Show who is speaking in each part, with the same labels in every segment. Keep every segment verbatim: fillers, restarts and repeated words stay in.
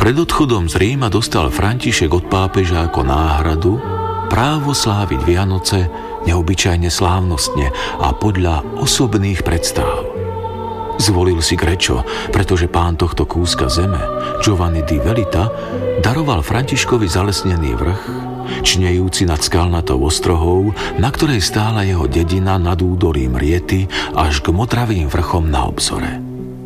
Speaker 1: Pred odchodom z Ríma dostal František od pápeža ako náhradu právo sláviť Vianoce neobyčajne slávnostne a podľa osobných predstav. Zvolil si Grečo, pretože pán tohto kúska zeme, Giovanni di Velita, daroval Františkovi zalesnený vrch, čnejúci nad skalnatou ostrohou, na ktorej stála jeho dedina nad údolím Riety až k modravým vrchom na obzore.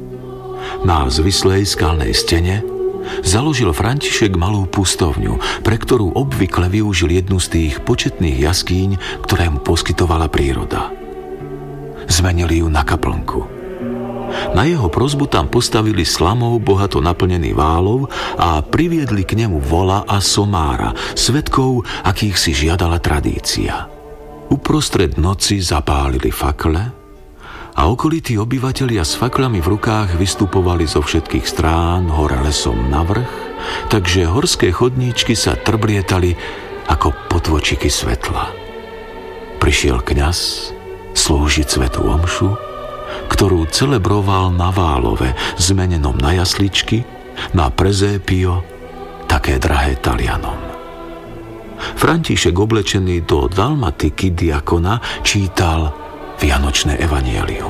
Speaker 1: Na zvislej skalnej stene založil František malú pustovňu, pre ktorú obvykle využil jednu z tých početných jaskýň, ktoré mu poskytovala príroda. Zmenili ju na kaplnku. Na jeho prosbu tam postavili slamou bohato naplnený válov a priviedli k nemu vola a somára, svedkov, akých si žiadala tradícia. Uprostred noci zapálili fakle a okolití obyvatelia s faklami v rukách vystupovali zo všetkých strán hore lesom na vrch, takže horské chodníčky sa trblietali ako potvočiky svetla. Prišiel kňaz slúžiť svätú omšu, ktorú celebroval na Válove, zmenenom na jasličky, na prezépio, také drahé Talianom. František, oblečený do dalmatiky diakona, čítal Vianočné evanjelium.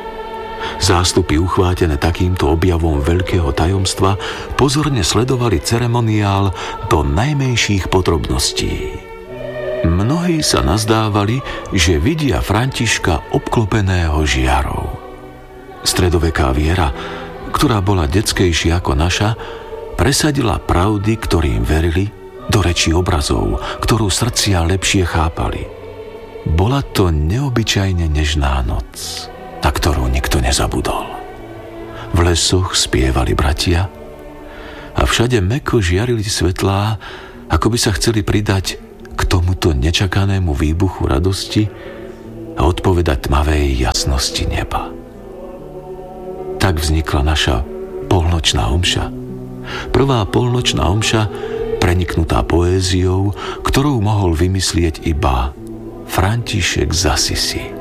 Speaker 1: Zástupy uchvátené takýmto objavom veľkého tajomstva pozorne sledovali ceremoniál do najmenších podrobností. Mnohí sa nazdávali, že vidia Františka obklopeného žiarou. Stredoveká viera, ktorá bola detskejšia ako naša, presadila pravdy, ktorým verili, do rečí obrazov, ktorú srdcia lepšie chápali. Bola to neobyčajne nežná noc, na ktorú nikto nezabudol. V lesoch spievali bratia a všade mäkko žiarili svetlá, ako by sa chceli pridať k tomuto nečakanému výbuchu radosti a odpovedať tmavej jasnosti neba. Tak vznikla naša polnočná omša. Prvá polnočná omša, preniknutá poéziou, ktorú mohol vymyslieť iba František z Assisi.